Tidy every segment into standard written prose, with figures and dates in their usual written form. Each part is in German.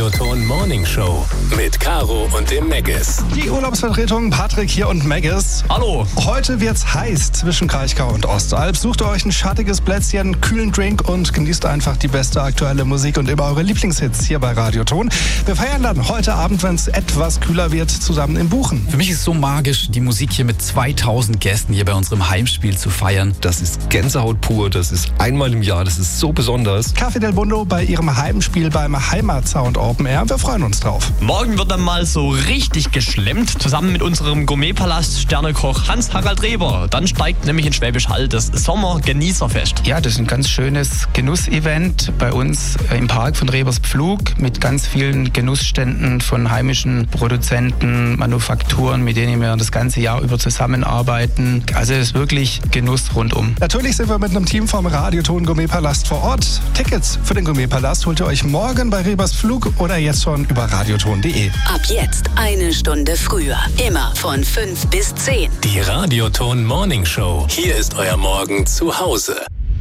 Radioton Morning Show mit Caro und dem Meggis. Die Urlaubsvertretung Patrick hier und Meggis. Hallo. Heute wird's heiß zwischen Kraichgau und Ostalb. Sucht euch ein schattiges Plätzchen, kühlen Drink und genießt einfach die beste aktuelle Musik und immer eure Lieblingshits hier bei Radioton. Wir feiern dann heute Abend, wenn es etwas kühler wird, zusammen im Buchen. Für mich ist es so magisch, die Musik hier mit 2000 Gästen hier bei unserem Heimspiel zu feiern. Das ist Gänsehaut pur, das ist einmal im Jahr, das ist so besonders. Café del Mundo bei ihrem Heimspiel beim Heimatsound Open Air. Wir freuen uns drauf. Morgen wird dann mal so richtig geschlemmt, zusammen mit unserem Gourmetpalast Sternekoch Hans-Harald Reber. Dann steigt nämlich in Schwäbisch Hall das Sommergenießerfest. Ja, das ist ein ganz schönes Genussevent bei uns im Park von Rebers Pflug mit ganz vielen Genussständen von heimischen Produzenten, Manufakturen, mit denen wir das ganze Jahr über zusammenarbeiten. Also es ist wirklich Genuss rundum. Natürlich sind wir mit einem Team vom Radioton Gourmetpalast vor Ort. Tickets für den Gourmetpalast holt ihr euch morgen bei Rebers Pflug oder jetzt schon über radioton.de. Ab jetzt eine Stunde früher. Immer von 5 bis 10. Die Radioton Morning Show. Hier ist euer Morgen zu Hause.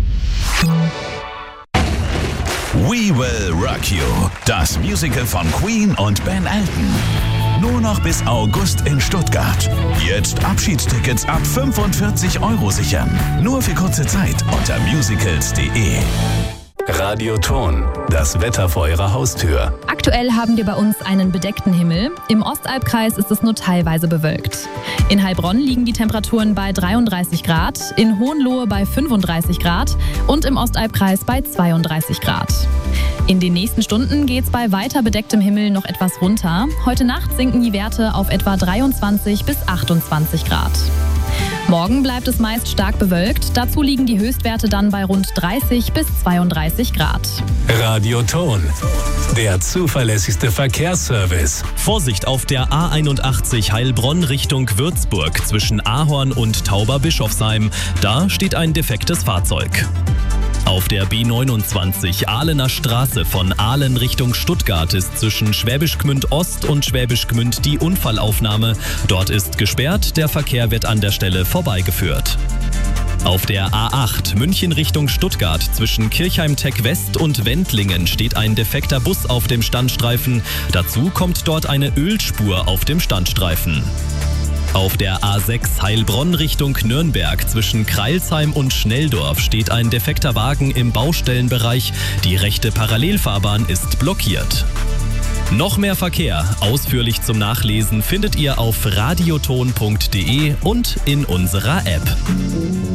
We Will Rock You. Das Musical von Queen und Ben Elton. Nur noch bis August in Stuttgart. Jetzt Abschiedstickets ab 45 € sichern. Nur für kurze Zeit unter musicals.de. Radioton, das Wetter vor eurer Haustür. Aktuell haben wir bei uns einen bedeckten Himmel. Im Ostalbkreis ist es nur teilweise bewölkt. In Heilbronn liegen die Temperaturen bei 33 Grad, in Hohenlohe bei 35 Grad und im Ostalbkreis bei 32 Grad. In den nächsten Stunden geht's bei weiter bedecktem Himmel noch etwas runter. Heute Nacht sinken die Werte auf etwa 23 bis 28 Grad. Morgen bleibt es meist stark bewölkt. Dazu liegen die Höchstwerte dann bei rund 30 bis 32 Grad. Radioton, der zuverlässigste Verkehrsservice. Vorsicht auf der A81 Heilbronn Richtung Würzburg zwischen Ahorn und Tauberbischofsheim. Da steht ein defektes Fahrzeug. Auf der B29 Ahlener Straße von Ahlen Richtung Stuttgart ist zwischen Schwäbisch Gmünd Ost und Schwäbisch Gmünd die Unfallaufnahme. Dort ist gesperrt, der Verkehr wird an der Stelle vorbeigeführt. Auf der A8 München Richtung Stuttgart zwischen Kirchheim-Tech West und Wendlingen steht ein defekter Bus auf dem Standstreifen. Dazu kommt dort eine Ölspur auf dem Standstreifen. Auf der A6 Heilbronn Richtung Nürnberg zwischen Kreilsheim und Schnelldorf steht ein defekter Wagen im Baustellenbereich. Die rechte Parallelfahrbahn ist blockiert. Noch mehr Verkehr, ausführlich zum Nachlesen, findet ihr auf radioton.de und in unserer App.